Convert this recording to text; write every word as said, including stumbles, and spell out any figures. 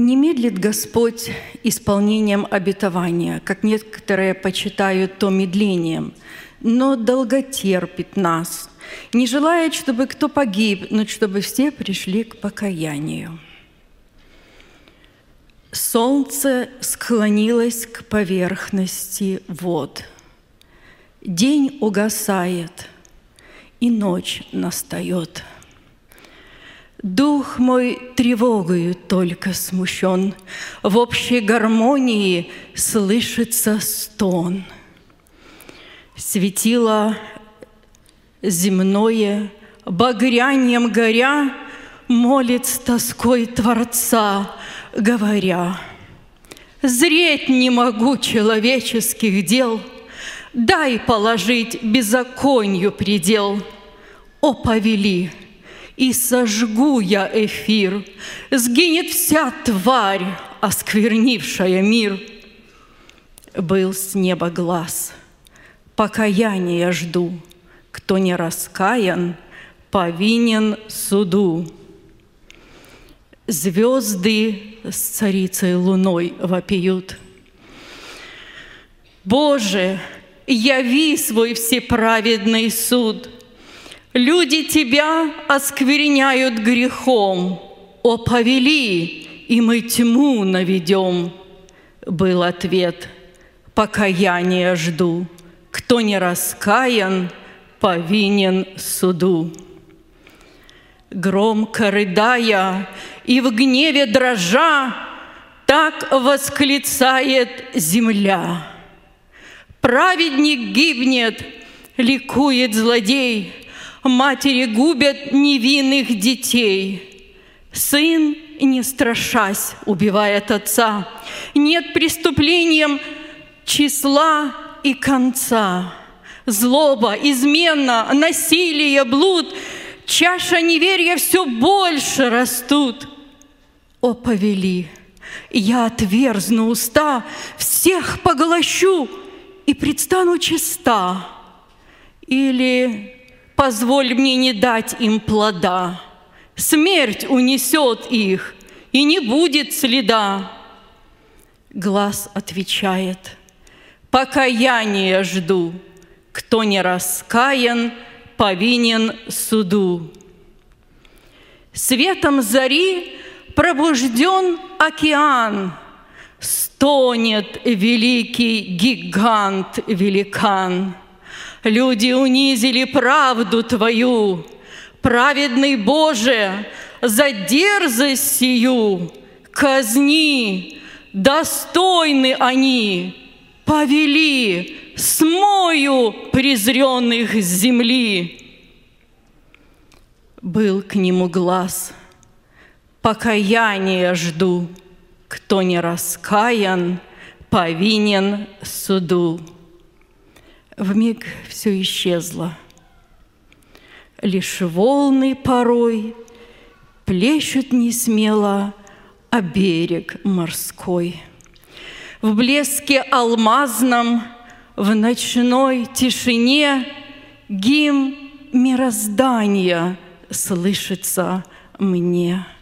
Не медлит Господь исполнением обетования, как некоторые почитают то медлением, но долготерпит нас, не желает, чтобы кто погиб, но чтобы все пришли к покаянию. Солнце склонилось к поверхности вод. День угасает, и ночь настает. Дух мой тревогою только смущен, в общей гармонии слышится стон. Светило земное, багряньем горя, молит с тоской Творца, говоря: «Зреть не могу человеческих дел, дай положить беззаконию предел. О, повели, и сожгу я эфир, сгинет вся тварь, осквернившая мир». Был с неба глаз: покаяния жду, кто не раскаян, повинен суду. Звезды с царицей луной вопиют: «Боже, яви свой всеправедный суд! Люди Тебя оскверняют грехом. О, повели, и мы тьму наведем». Был ответ: покаяния жду, кто не раскаян, повинен суду. Громко рыдая и в гневе дрожа, так восклицает земля: праведник гибнет, ликует злодей, матери губят невинных детей. Сын, не страшась, убивает отца, нет преступлением числа и конца. Злоба, измена, насилие, блуд, чаша неверия все больше растут. О, повели, я отверзну уста, всех поглощу и предстану чиста. Или позволь мне не дать им плода, смерть унесет их, и не будет следа. Глаз отвечает: покаяния жду, кто не раскаян, повинен суду. Светом зари пробужден океан, стонет великий гигант-великан. Люди унизили правду Твою, праведный Боже, за дерзость сию казни, достойны они, повели, смою презренных с земли. Был к нему глаз: покаяния жду, кто не раскаян, повинен суду. Вмиг все исчезло, лишь волны порой плещут несмело о берег морской. В блеске алмазном, в ночной тишине гимн мироздания слышится мне.